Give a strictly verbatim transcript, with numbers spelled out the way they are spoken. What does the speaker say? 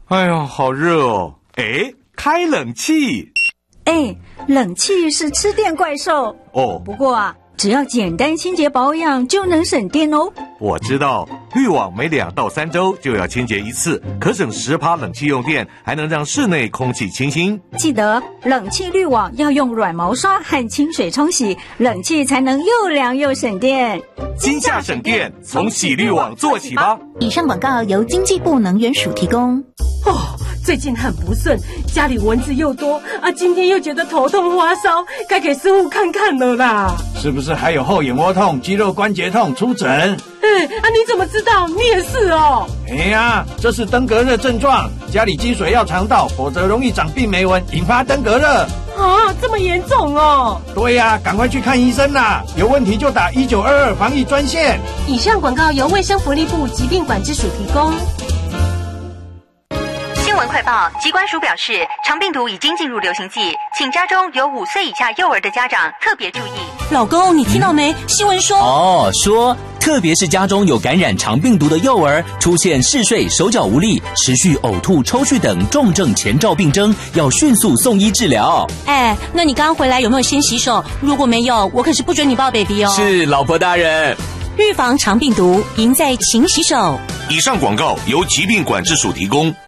哎呀，好热哦！哎，开冷气。 哎，冷气是吃电怪兽哦。 不过啊，只要简单清洁保养就能省电哦。 我知道，滤网每两到三周就要清洁一次，可省十趴冷气用电，还能让室内空气清新。 记得冷气滤网要用软毛刷和清水冲洗，冷气才能又凉又省电。 今夏省电，从洗滤网做起吧。 以上广告由经济部能源署提供。 哦，最近很不顺，家里蚊子又多啊，今天又觉得头痛发烧，该给师傅看看了啦。 是不是还有后眼窝痛、肌肉关节痛？出诊。 哎，啊，你怎么知道？你也是哦。 哎呀，这是登革热症状，家里积水要常倒，否则容易长病媒蚊，引发登革热。 啊，这么严重哦？ 对呀，赶快去看医生啦！有问题就打一九二二防疫专线。 以上广告由卫生福利部疾病管制署提供。 新闻快报，疾管署表示，肠病毒已经进入流行季，请家中有五岁以下幼儿的家长特别注意。 老公，你听到没？新闻说哦，说特别是家中有感染肠病毒的幼儿，出现嗜睡、手脚无力、持续呕吐、抽搐等重症前兆病征，要迅速送医治疗。 哎，那你刚刚回来有没有先洗手？如果没有，我可是不准你抱 baby 哦。 是，老婆大人。 预防肠病毒，赢在勤洗手。 以上广告由疾病管制署提供。